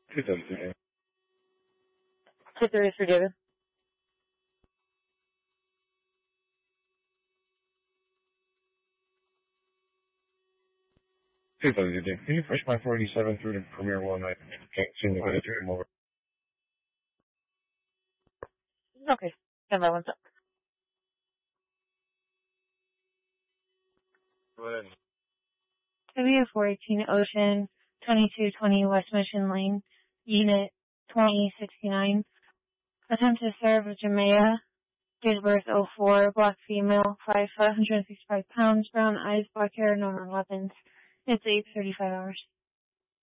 232. 230 for David. 232. Can you push my 487 through to Premier 1? I can't seem to get it to him over. Okay. Stand by one sec. Go ahead. W418 Ocean, 2220 West Mission Lane, Unit 2069. Attempt to serve Jamea. Date of birth 04, black female, 5 foot, 165 pounds, brown eyes, black hair, no weapons. It's 8:35 hours.